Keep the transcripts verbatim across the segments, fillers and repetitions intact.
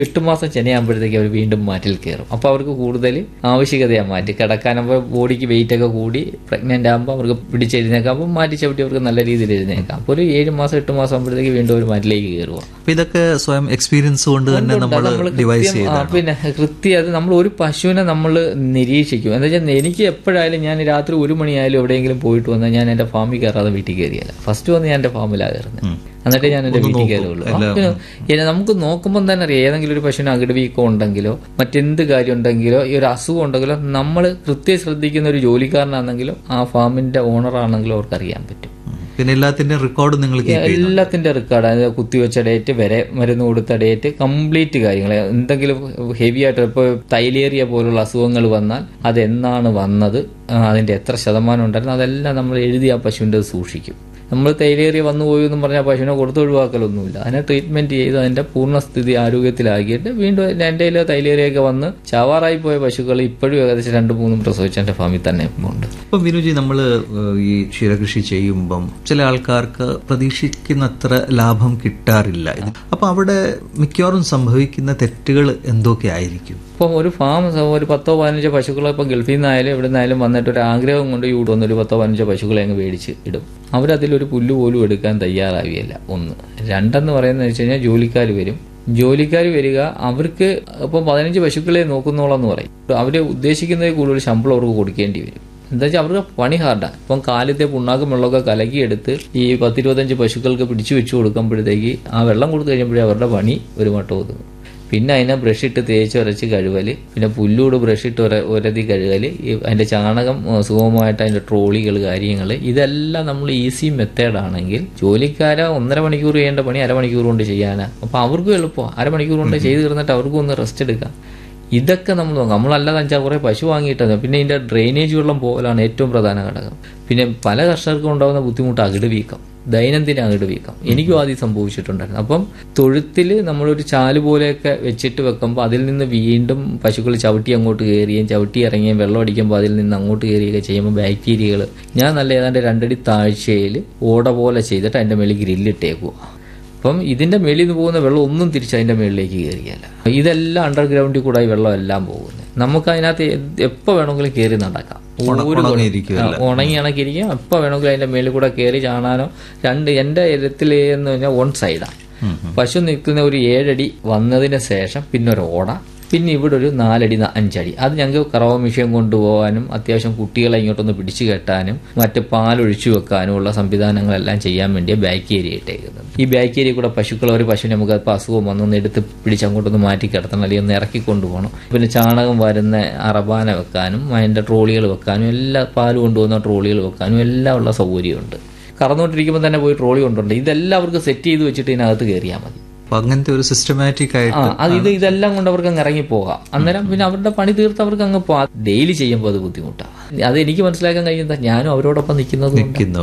എട്ട് മാസം ചെനയാകുമ്പോഴത്തേക്ക് അവർ വീണ്ടും മാറ്റിൽ കയറും. അപ്പോൾ അവർക്ക് കൂടുതൽ ആവശ്യകതയാണ് മാറ്റി കിടക്കാനാകുമ്പോൾ ബോഡിക്ക് വെയിറ്റ് ഒക്കെ കൂടി പ്രഗ്നന്റ് ആകുമ്പോൾ അവർക്ക് പിടിച്ചെഴുന്നേക്കാം. അപ്പോൾ മാറ്റി ചവിട്ടി അവർക്ക് നല്ല രീതിയിൽ എഴുന്നേക്കാം. അപ്പോൾ ഒരു ഏഴ് മാസം എട്ട് മാസം ആകുമ്പോഴത്തേക്ക് വീണ്ടും ഒരു മാറ്റിലേക്ക് കയറുക. ഇതൊക്കെ സ്വയം എക്സ്പീരിയൻസ് കൊണ്ട് തന്നെ നമ്മൾ ഡിവൈസ് ചെയ്യും. പിന്നെ കൃത്യം അത് നമ്മൾ ഒരു പശുവിനെ നമ്മൾ നിരീക്ഷിക്കും. എന്താ വെച്ചാൽ എനിക്ക് എപ്പോഴായാലും ഞാൻ രാത്രി ഒരു മണിയായാലും എവിടെയെങ്കിലും പോയിട്ട് വന്നാൽ ഞാൻ എന്റെ ഫാമിൽ കയറാതെ വീട്ടിൽ കയറിയല്ല. ഫസ്റ്റ് വന്ന് ഞാൻ എന്റെ ഫാമിലാണ് കയറുന്നത്. എന്നിട്ട് ഞാൻ എന്റെ വീട്ടിൽ കയറുള്ളൂ. പിന്നെ നമുക്ക് നോക്കുമ്പോൾ തന്നെ അറിയാം ഏതെങ്കിലും ഒരു പശുവിന് അകിട് വീക്കം ഉണ്ടെങ്കിലോ മറ്റെന്ത് കാര്യം ഉണ്ടെങ്കിലോ ഈ ഒരു അസുഖം ഉണ്ടെങ്കിലോ നമ്മൾ കൃത്യം ശ്രദ്ധിക്കുന്ന ഒരു ജോലിക്കാരനാണെങ്കിലും ആ ഫാമിന്റെ ഓണർ ആണെങ്കിലും അവർക്ക് അറിയാൻ പറ്റും. പിന്നെ എല്ലാത്തിന്റെ റെക്കോർഡ് നിങ്ങൾ എല്ലാത്തിന്റെ റെക്കോർഡ്, അതായത് കുത്തിവെച്ച ഡേറ്റ് വരെ, മരുന്ന് കൊടുത്ത ഡേറ്റ്, കംപ്ലീറ്റ് കാര്യങ്ങൾ. എന്തെങ്കിലും ഹെവി ആയിട്ട് ഇപ്പോൾ തൈലേറിയ പോലുള്ള അസുഖങ്ങൾ വന്നാൽ അതെന്നാണ് വന്നത്, അതിന്റെ എത്ര ശതമാനം ഉണ്ടായിരുന്നു, അതെല്ലാം നമ്മൾ എഴുതി ആ പശുവിന്റെ സൂക്ഷിക്കും. നമ്മൾ തൈലേറിയ വന്നു പോയി എന്നും പറഞ്ഞാൽ പശുവിനെ കൊടുത്ത് ഒഴിവാക്കലൊന്നുമില്ല. അതിനെ ട്രീറ്റ്മെന്റ് ചെയ്ത് അതിന്റെ പൂർണ്ണസ്ഥിതി ആരോഗ്യത്തിലാക്കിയിട്ട് വീണ്ടും എൻ്റെ കയ്യിൽ തൈലേറിയൊക്കെ വന്ന് ചാവാറായി പോയ പശുക്കൾ ഇപ്പോഴും ഏകദേശം രണ്ടു മൂന്നും പ്രസവിച്ച എൻ്റെ ഫാമിൽ തന്നെ ഉണ്ട്. ഇപ്പം വിനുജി, നമ്മൾ ഈ ക്ഷീരകൃഷി ചെയ്യുമ്പം ചില ആൾക്കാർക്ക് പ്രതീക്ഷിക്കുന്നത്ര ലാഭം കിട്ടാറില്ല. അപ്പൊ അവിടെ മിക്കവാറും സംഭവിക്കുന്ന തെറ്റുകൾ എന്തൊക്കെ ആയിരിക്കും? ഇപ്പം ഒരു ഫാം ഒരു പത്തോ പതിനഞ്ചോ പശുക്കളെ ഇപ്പം ഗൾഫിൽ നിന്നായാലും എവിടെ നിന്നായാലും വന്നിട്ട് ഒരു ആഗ്രഹം കൊണ്ട് ഈ വന്ന് ഒരു പത്തോ പതിനഞ്ചോ പശുക്കളെ അങ്ങ് മേടിച്ച് ഇടും. അവരതിലൊരു പുല്ല് പോലും എടുക്കാൻ തയ്യാറാവുകയില്ല. ഒന്ന്. രണ്ടെന്ന് പറയുന്നത് വെച്ച് കഴിഞ്ഞാൽ ജോലിക്കാർ വരും. ജോലിക്കാർ വരിക, അവർക്ക് ഇപ്പം പതിനഞ്ച് പശുക്കളെ നോക്കുന്നോളെന്ന് പറയും. അവർ ഉദ്ദേശിക്കുന്നതിൽ കൂടുതൽ ശമ്പളം അവർക്ക് കൊടുക്കേണ്ടി വരും. എന്താ വെച്ചാൽ അവർക്ക് പണി ഹാർഡാണ്. ഇപ്പം കാലത്തെ പുണ്ണാക്കും വെള്ളമൊക്കെ കലക്കിയെടുത്ത് ഈ പത്തിരുപത്തഞ്ച് പശുക്കൾക്ക് പിടിച്ചു വെച്ച് കൊടുക്കുമ്പോഴത്തേക്ക് ആ വെള്ളം കൊടുത്തു കഴിയുമ്പോഴേ അവരുടെ പണി ഒരു മട്ടം ഒതുങ്ങും. പിന്നെ അതിനെ ബ്രഷ് ഇട്ട് തേച്ച് ഉരച്ച് കഴുകല്, പിന്നെ പുല്ലൂട് ബ്രഷ് ഇട്ട് ഉര ഉരതി കഴുകല്, അതിന്റെ ചാണകം സുഗമമായിട്ട് അതിന്റെ ട്രോളികൾ കാര്യങ്ങൾ, ഇതെല്ലാം നമ്മൾ ഈസി മെത്തേഡാണെങ്കിൽ ജോലിക്കാരെ ഒന്നര മണിക്കൂർ ചെയ്യേണ്ട പണി അരമണിക്കൂർ കൊണ്ട് ചെയ്യാനാ. അപ്പൊ അവർക്കും എളുപ്പമാണ്. അരമണിക്കൂർ കൊണ്ട് ചെയ്ത് തീർന്നിട്ട് അവർക്കും ഒന്ന് റെസ്റ്റ് എടുക്കാം. ഇതൊക്കെ നമ്മൾ നോക്കാം. നമ്മളല്ലാതെ അഞ്ചാ കുറെ പശു വാങ്ങിയിട്ടാണ്. പിന്നെ ഇതിന്റെ ഡ്രെയിനേജ് വെള്ളം പോലാണ് ഏറ്റവും പ്രധാന ഘടകം. പിന്നെ പല കർഷകർക്കും ഉണ്ടാകുന്ന ബുദ്ധിമുട്ട് അകിട് വീക്കം, ദൈനംദിന അകിട് വീക്കം. എനിക്കും ആദ്യം സംഭവിച്ചിട്ടുണ്ടായിരുന്നു. അപ്പം തൊഴുത്തിൽ നമ്മളൊരു ചാല് പോലെയൊക്കെ വെച്ചിട്ട് വെക്കുമ്പോൾ അതിൽ നിന്ന് വീണ്ടും പശുക്കൾ ചവിട്ടി അങ്ങോട്ട് കയറുകയും ചവിട്ടി ഇറങ്ങുകയും വെള്ളം അടിക്കുമ്പോൾ അതിൽ നിന്ന് അങ്ങോട്ട് കയറുകയൊക്കെ ചെയ്യുമ്പോൾ ബാക്ടീരിയകൾ, ഞാൻ നല്ല ഏതാണ്ട് രണ്ടടി താഴ്ചയിൽ ഓട പോലെ ചെയ്തിട്ട് അതിന്റെ മേളിൽ ഗ്രില്ലിട്ടേക്കുക. അപ്പം ഇതിന്റെ മേളിൽ നിന്ന് പോകുന്ന വെള്ളം ഒന്നും തിരിച്ച് അതിന്റെ മേളിലേക്ക് കയറിയല്ല. ഇതെല്ലാം അണ്ടർഗ്രൗണ്ടിൽ കൂടെ ഈ വെള്ളം എല്ലാം പോകുന്നത്. നമുക്ക് അതിനകത്ത് എപ്പോൾ വേണമെങ്കിലും കയറി നടക്കാം. ഉണങ്ങി ഇണക്കിരിക്കും. എപ്പോൾ വേണമെങ്കിലും അതിന്റെ മേളിൽ കൂടെ കയറി ചാണാനോ. രണ്ട് എന്റെ ഇരത്തിൽ എന്ന് പറഞ്ഞാൽ വൺ സൈഡാണ്. പശു നിൽക്കുന്ന ഒരു ഏഴടി വന്നതിന് ശേഷം പിന്നെ ഒരു ഓട, പിന്നെ ഇവിടെ ഒരു നാലടി അഞ്ചടി. അത് ഞങ്ങൾക്ക് കറവ മിഷ്യൻ കൊണ്ടുപോകാനും അത്യാവശ്യം കുട്ടികളെ ഇങ്ങോട്ടൊന്ന് പിടിച്ചു കെട്ടാനും മറ്റ് പാലൊഴിച്ചു വെക്കാനും ഉള്ള സംവിധാനങ്ങളെല്ലാം ചെയ്യാൻ വേണ്ടിയ ബാക്ക് ഏരിയ ഇട്ടേക്കുന്നത്. ഈ ബാക്ക് ഏരിയ കൂടെ പശുക്കൾ ഒരു പശുവിനെ നമുക്ക് ഇപ്പോൾ അസുഖം വന്നൊന്ന് എടുത്ത് പിടിച്ച് അങ്ങോട്ടൊന്ന് മാറ്റി കിടത്തണം, അല്ലെങ്കിൽ ഒന്ന് ഇറക്കി കൊണ്ടുപോകണം. പിന്നെ ചാണകം വരുന്ന അറബാന വെക്കാനും അതിന്റെ ട്രോളികൾ വെക്കാനും എല്ലാ പാല് കൊണ്ടുപോകുന്ന ട്രോളികൾ വെക്കാനും എല്ലാം ഉള്ള സൗകര്യമുണ്ട്. കറന്നുകൊണ്ടിരിക്കുമ്പോൾ തന്നെ പോയി ട്രോളി കൊണ്ടുണ്ട്. ഇതെല്ലാം അവർക്ക് സെറ്റ് ചെയ്ത് വെച്ചിട്ട് ഇതിനകത്ത് കയറിയാൽ മതി. അങ്ങനത്തെ ഒരു സിസ്റ്റമാറ്റിക് ആയിട്ട് അത് ഇത് ഇതെല്ലാം കൊണ്ട് അവർക്ക് അങ്ങ് ഇറങ്ങി പോകാം. അന്നേരം പിന്നെ അവരുടെ പണി തീർത്ത് അവർക്ക് അങ്ങ് പോകാം. ഡെയിലി ചെയ്യുമ്പോൾ അത് ബുദ്ധിമുട്ടാണ്. അത് എനിക്ക് മനസ്സിലാക്കാൻ കഴിയുന്ന ഞാനും അവരോടൊപ്പം നിൽക്കുന്നത്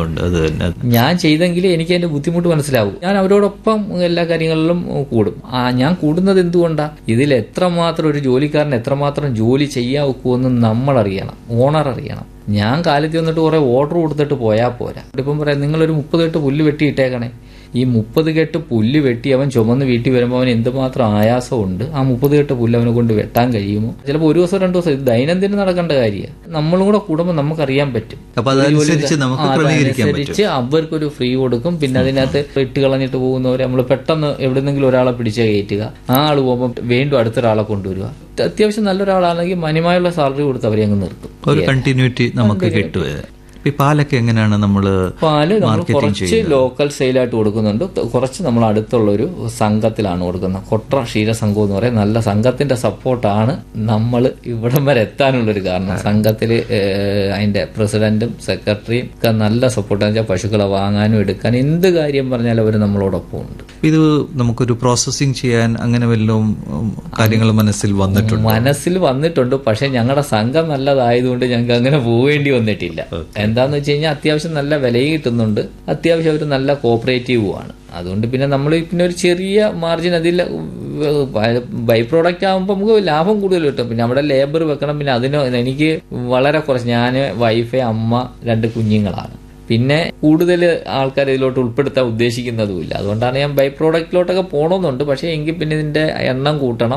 ഞാൻ ചെയ്തെങ്കിൽ എനിക്ക് അതിന്റെ ബുദ്ധിമുട്ട് മനസ്സിലാവും. ഞാൻ അവരോടൊപ്പം എല്ലാ കാര്യങ്ങളിലും കൂടും. ആ ഞാൻ കൂടുന്നത് എന്തുകൊണ്ടാണ്? ഇതിൽ എത്രമാത്രം ഒരു ജോലിക്കാരൻ എത്രമാത്രം ജോലി ചെയ്യാൻ ഒക്കുമെന്ന് നമ്മൾ അറിയണം, ഓണർ അറിയണം. ഞാൻ കാലത്ത് വന്നിട്ട് കുറെ ഓർഡർ കൊടുത്തിട്ട് പോയാൽ പോരാ. ഇപ്പം പറയാം, നിങ്ങളൊരു മുപ്പത് കെട്ട് പുല്ല് വെട്ടിയിട്ടേക്കണേ. ഈ മുപ്പത് കെട്ട് പുല്ല് വെട്ടി അവൻ ചുമന്ന് വീട്ടിൽ വരുമ്പോൾ അവൻ എന്തുമാത്രം ആയാസമുണ്ട്. ആ മുപ്പത് കെട്ട് പുല്ല് അവനെ കൊണ്ട് വെട്ടാൻ കഴിയുമോ? ചിലപ്പോൾ ഒരു ദിവസം രണ്ടു ദിവസം. ഇത് ദൈനംദിനം നടക്കേണ്ട കാര്യമാണ്. നമ്മളും കൂടെ കൂടുമ്പോൾ നമുക്കറിയാൻ പറ്റും. അതനുസരിച്ച് അവർക്കൊരു ഫ്രീ കൊടുക്കും. പിന്നെ അതിനകത്ത് ഇട്ട് കളഞ്ഞിട്ട് പോകുന്നവരെ നമ്മൾ പെട്ടെന്ന് എവിടെന്നെങ്കിലും ഒരാളെ പിടിച്ച് കയറ്റുക. ആ ആൾ പോകുമ്പോൾ വീണ്ടും അടുത്തൊരാളെ കൊണ്ടുവരിക. അത്യാവശ്യം നല്ലൊരാളാണെങ്കിൽ മാന്യമായുള്ള സാലറി കൊടുത്ത് അവരെ അങ്ങ് നിർത്തും. ഒരു കണ്ടിന്യൂറ്റി നമുക്ക് കിട്ടുക. ഈ പാലൊക്കെ എങ്ങനെയാണ് നമ്മൾ? പാല് നമ്മൾ കുറച്ച് ലോക്കൽ സെയിലായിട്ട് കൊടുക്കുന്നുണ്ട്. കുറച്ച് നമ്മൾ അടുത്തുള്ള ഒരു സംഘത്തിലാണ് കൊടുക്കുന്നത്. കൊട്ര ക്ഷീരസംഘം എന്ന് പറയും. നല്ല സംഘത്തിന്റെ സപ്പോർട്ടാണ് നമ്മൾ ഇവിടം വരെ എത്താനുള്ളൊരു കാരണം. സംഘത്തിൽ അതിന്റെ പ്രസിഡന്റും സെക്രട്ടറിയും ഒക്കെ നല്ല സപ്പോർട്ടാന്ന് വെച്ചാൽ പശുക്കളെ വാങ്ങാനും എടുക്കാനും എന്ത് കാര്യം പറഞ്ഞാലും അവർ നമ്മളോടൊപ്പം ഉണ്ട്. ഇത് നമുക്കൊരു പ്രോസസ്സിംഗ് ചെയ്യാൻ അങ്ങനെ വല്ലതും കാര്യങ്ങൾ മനസ്സിൽ വന്നിട്ടുണ്ട്? മനസ്സിൽ വന്നിട്ടുണ്ട്. പക്ഷെ ഞങ്ങളുടെ സംഘം നല്ലതായതുകൊണ്ട് ഞങ്ങൾക്ക് അങ്ങനെ പോവേണ്ടി വന്നിട്ടില്ല. എന്താന്ന് വെച്ച് കഴിഞ്ഞാൽ അത്യാവശ്യം നല്ല വിലയും കിട്ടുന്നുണ്ട്. അത്യാവശ്യം അവർ നല്ല കോപ്പറേറ്റീവുമാണ്. അതുകൊണ്ട് പിന്നെ നമ്മൾ പിന്നെ ഒരു ചെറിയ മാർജിൻ അതിൽ ബൈ പ്രോഡക്റ്റ് ആകുമ്പോൾ നമുക്ക് ലാഭം കൂടുതൽ കിട്ടും. പിന്നെ അവിടെ ലേബർ വെക്കണം. പിന്നെ അതിന് എനിക്ക് വളരെ കുറച്ച്, ഞാൻ വൈഫ്, അമ്മ, രണ്ട് കുഞ്ഞുങ്ങളാണ്. പിന്നെ കൂടുതൽ ആൾക്കാർ ഇതിലോട്ട് ഉൾപ്പെടുത്താൻ ഉദ്ദേശിക്കുന്നതുമില്ല. അതുകൊണ്ടാണ് ഞാൻ ബൈ പ്രോഡക്റ്റിലോട്ടൊക്കെ പോകണമെന്നുണ്ട്. പക്ഷേ എങ്കിൽ പിന്നെ ഇതിന്റെ എണ്ണം കൂട്ടണം,